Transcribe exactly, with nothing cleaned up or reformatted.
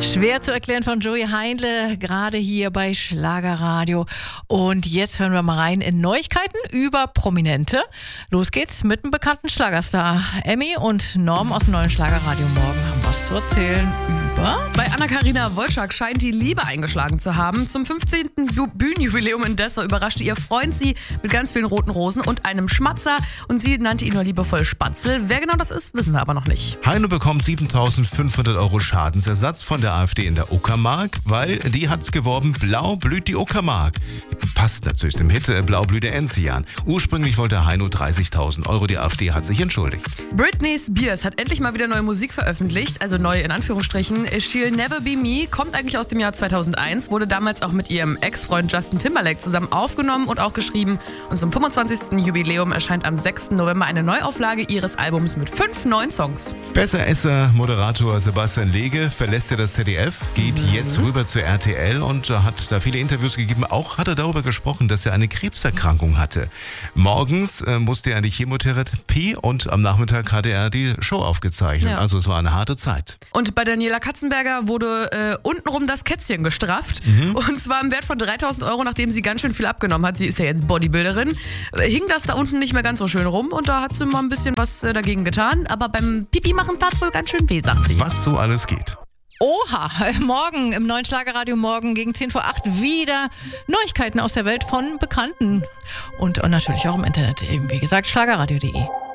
Schwer zu erklären von Joey Heindle, gerade hier bei Schlagerradio. Und jetzt hören wir mal rein in Neuigkeiten über Prominente. Los geht's mit einem bekannten Schlagerstar. Emmy und Norm aus dem neuen Schlagerradio Morgen haben was zu erzählen über... Bei Anna-Karina Wolczak scheint die Liebe eingeschlagen zu haben. Zum fünfzehnten Bühnenjubiläum in Dessau überraschte ihr Freund sie mit ganz vielen roten Rosen und einem Schmatzer. Und sie nannte ihn nur liebevoll Spatzel. Wer genau das ist, wissen wir aber noch nicht. Heino bekommt siebentausendfünfhundert Euro Schadensersatz von der AfD in der Uckermark, weil die hat geworben, blau blüht die Uckermark. Passt natürlich dem Hit Blau blüht der Enzian. Ursprünglich wollte Heino dreißigtausend Euro, die AfD hat sich entschuldigt. Britney Spears hat endlich mal wieder neue Musik veröffentlicht, also neu in Anführungsstrichen. She'll Never Be Me kommt eigentlich aus dem Jahr zweitausendeins, wurde damals auch mit ihrem Ex-Freund Justin Timberlake zusammen aufgenommen und auch geschrieben. Und zum fünfundzwanzigsten Jubiläum erscheint am sechsten November eine Neuauflage ihres Albums mit fünf neuen Songs. Besseresser-Moderator Sebastian Lege verlässt ja das Z D F, geht mhm. jetzt rüber zu R T L und hat da viele Interviews gegeben. Auch hat er darüber gesprochen, dass er eine Krebserkrankung hatte. Morgens äh, musste er an die Chemotherapie und am Nachmittag hatte er die Show aufgezeichnet. Ja. Also es war eine harte Zeit. Und bei Daniela Katzenberger wurde äh, untenrum das Kätzchen gestrafft. Mhm. Und zwar im Wert von dreitausend Euro, nachdem sie ganz schön viel abgenommen hat. Sie ist ja jetzt Bodybuilderin. Äh, hing das da unten nicht mehr ganz so schön rum und da hat sie mal ein bisschen was äh, dagegen getan. Aber beim Pipi machen tat es wohl ganz schön weh, sagt sie. Was so alles geht. Oha, morgen im neuen Schlagerradio morgen gegen zehn vor acht wieder Neuigkeiten aus der Welt von Bekannten. Und, und natürlich auch im Internet, eben wie gesagt, schlagerradio punkt de.